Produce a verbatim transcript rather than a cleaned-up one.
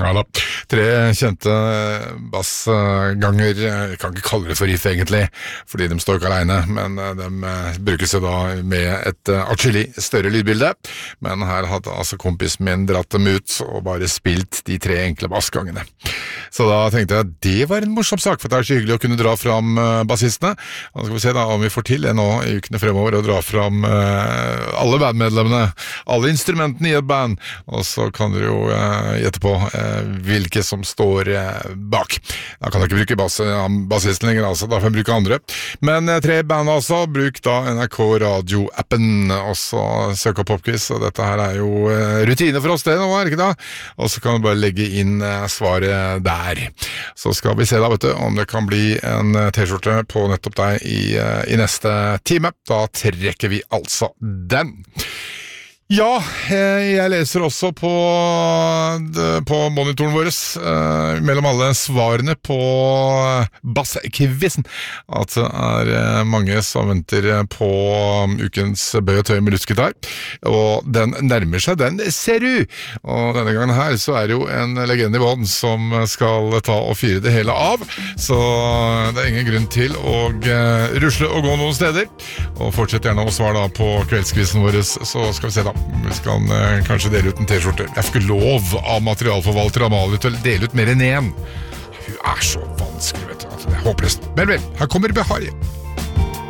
Ja da, tre kjente bassganger, jeg kan ikke kalle det for riff egentlig, fordi de står ikke alene, men de brukes jo da med et atskillig større lydbilde, men her hadde altså kompisen min dratt dem ut og bare spilt de tre enkle bassgangene. Så da tenkte jeg at det var en morsom sak, for det er så hyggelig å kunne dra fram bassistene. Og skal vi se da om vi får til det nå i ukene fremover å dra fram alle bandmedlemmene, alle instrumentene i et band, og så kan dere jo gjette på hvilke som står bak. Da kan jeg ikke bruke bass, bassisten lenger, altså. Da får jeg bruke andre. Men tre band altså, bruk da N R K Radio-appen, og så søk opp Popquiz, og dette her er jo rutine for oss det nå, er det ikke da? Og så kan du bare legge inn svaret der. Så skal vi se da, vet du, om det kan bli en t-skjorte på nettopp deg i, i neste time. Da trekker vi altså den. Ja, jeg leser også på, på monitoren vår, mellom alle svarene på bassquizen, at det er mange som venter på ukens bøy og tøy med luftgitar, og den nærmer seg, den ser du! Og denne gangen her så er det jo en legende i bånn som skal ta og fyre det hele av, så det er ingen grunn til å rusle og gå noen steder, og fortsett gjerne å svare da på kveldskvisen vår, så skal vi se da. Vi skal uh, kanskje dele ut en t-skjorte. Jeg får ikke lov av materialforvalter Amalie til å dele ut mer enn én. Hun er så vanskelig, vet du. Det er håpløst. Men vel, her kommer Behari.